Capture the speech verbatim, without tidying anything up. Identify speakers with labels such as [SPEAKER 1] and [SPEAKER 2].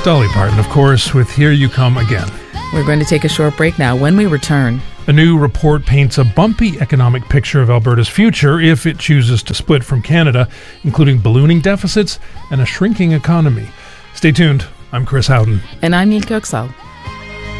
[SPEAKER 1] Dolly Parton, of course, with Here You Come Again.
[SPEAKER 2] We're going to take a short break now. When we return,
[SPEAKER 1] a new report paints a bumpy economic picture of Alberta's future if it chooses to split from Canada, including ballooning deficits and a shrinking economy. Stay tuned. I'm Chris Howden.
[SPEAKER 2] And I'm Neil Kirksall.